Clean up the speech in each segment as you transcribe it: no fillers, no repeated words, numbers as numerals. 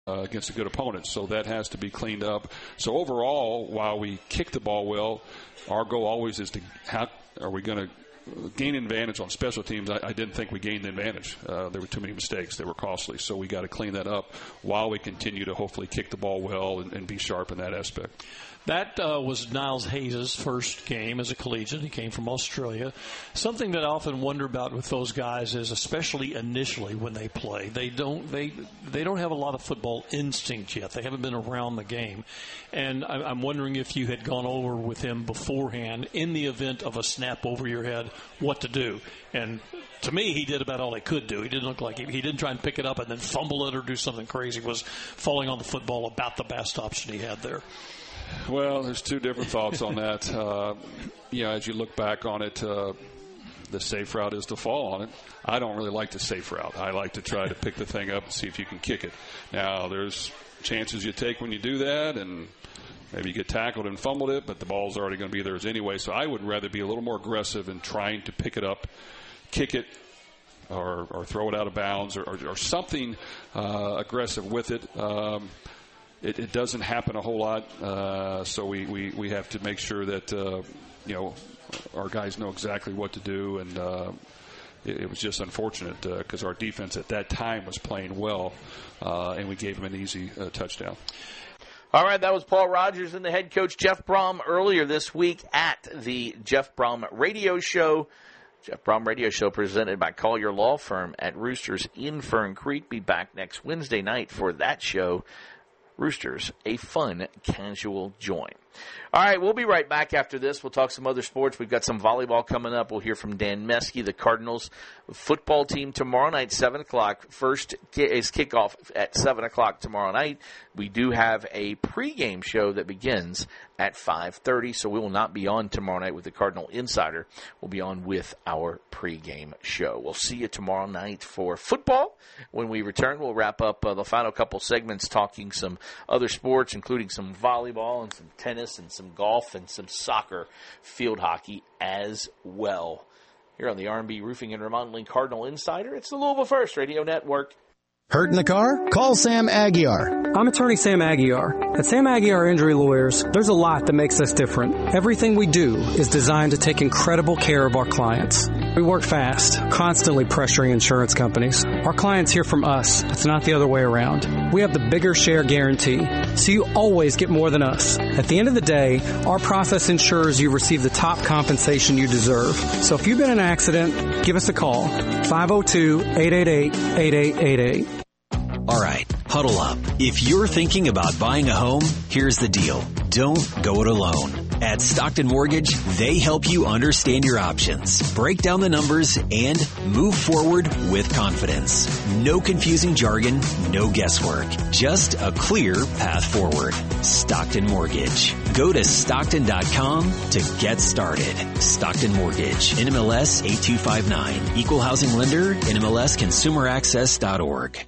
against a good opponent. So that has to be cleaned up. So overall, while we kick the ball well, our goal always is to how are we going to gain advantage on special teams. I didn't think we gained the advantage. There were too many mistakes. They were costly. So we got to clean that up while we continue to hopefully kick the ball well and be sharp in that aspect. That was Niles Hayes' first game as a collegiate. He came from Australia. Something that I often wonder about with those guys is, especially initially when they play, they don't have a lot of football instinct yet. They haven't been around the game. And I'm wondering if you had gone over with him beforehand in the event of a snap over your head, what to do. And to me, he did about all he could do. He didn't look like he didn't try and pick it up and then fumble it or do something crazy. He was falling on the football about the best option he had there. Well, there's two different thoughts on that. As you look back on it, the safe route is to fall on it. I don't really like the safe route. I like to try to pick the thing up and see if you can kick it. Now, there's chances you take when you do that, and maybe you get tackled and fumbled it, but the ball's already going to be there anyway. So I would rather be a little more aggressive in trying to pick it up, kick it, or throw it out of bounds or something aggressive with it. It doesn't happen a whole lot, so we have to make sure that our guys know exactly what to do, and it was just unfortunate because our defense at that time was playing well, and we gave them an easy touchdown. All right, that was Paul Rogers and the head coach Jeff Brohm earlier this week at the Jeff Brohm Radio Show. Jeff Brohm Radio Show presented by Collier Law Firm at Roosters in Fern Creek. Be back next Wednesday night for that show. Roosters, a fun, casual join. All right, we'll be right back after this. We'll talk some other sports. We've got some volleyball coming up. We'll hear from Dan Meskey, the Cardinals football team tomorrow night, 7 o'clock. First is kickoff at 7 o'clock tomorrow night. We do have a pregame show that begins at 5:30, so we will not be on tomorrow night with the Cardinal Insider. We'll be on with our pregame show. We'll see you tomorrow night for football. When we return, we'll wrap up the final couple segments talking some other sports, including some volleyball and some tennis and some golf and some soccer, field hockey as well. Here on the R&B Roofing and Remodeling Cardinal Insider, it's the Louisville First Radio Network. Hurt in the car? Call Sam Aguiar. I'm attorney Sam Aguiar. At Sam Aguiar Injury Lawyers, there's a lot that makes us different. Everything we do is designed to take incredible care of our clients. We work fast, constantly pressuring insurance companies. Our clients hear from us. It's not the other way around. We have the bigger share guarantee, so you always get more than us. At the end of the day, our process ensures you receive the top compensation you deserve. So if you've been in an accident, give us a call. 502-888-8888. All right, huddle up. If you're thinking about buying a home, here's the deal. Don't go it alone. At Stockton Mortgage, they help you understand your options, break down the numbers, and move forward with confidence. No confusing jargon, no guesswork. Just a clear path forward. Stockton Mortgage. Go to Stockton.com to get started. Stockton Mortgage. NMLS 8259. Equal housing lender. NMLSconsumeraccess.org.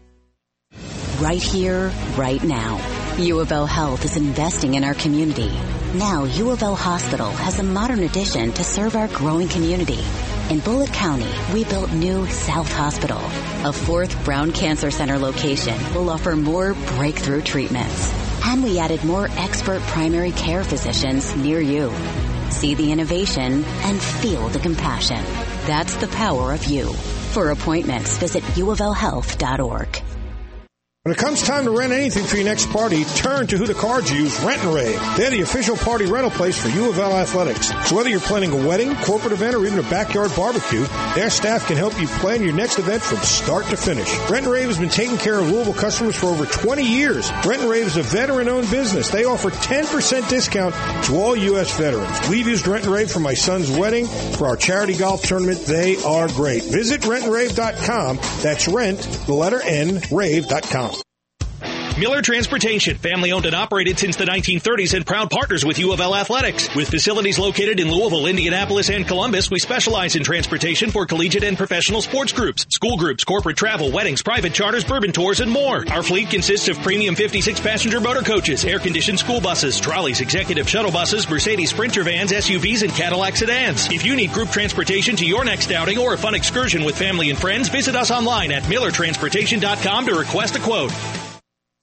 Right here, right now. U of L Health is investing in our community. Now, U of L Hospital has a modern addition to serve our growing community. In Bullitt County, we built new South Hospital. A fourth Brown Cancer Center location will offer more breakthrough treatments. And we added more expert primary care physicians near you. See the innovation and feel the compassion. That's the power of you. For appointments, visit uoflhealth.org. When it comes time to rent anything for your next party, turn to who the Cards use, Rent and Rave. They're the official party rental place for U of L Athletics. So whether you're planning a wedding, corporate event, or even a backyard barbecue, their staff can help you plan your next event from start to finish. Rent and Rave has been taking care of Louisville customers for over 20 years. Rent and Rave is a veteran-owned business. They offer 10% discount to all U.S. veterans. We've used Rent and Rave for my son's wedding, for our charity golf tournament. They are great. Visit rentandrave.com. That's rent, the letter N, rave.com. Miller Transportation, family-owned and operated since the 1930s and proud partners with U of L Athletics. With facilities located in Louisville, Indianapolis, and Columbus, we specialize in transportation for collegiate and professional sports groups, school groups, corporate travel, weddings, private charters, bourbon tours, and more. Our fleet consists of premium 56-passenger motor coaches, air-conditioned school buses, trolleys, executive shuttle buses, Mercedes Sprinter vans, SUVs, and Cadillac sedans. If you need group transportation to your next outing or a fun excursion with family and friends, visit us online at millertransportation.com to request a quote.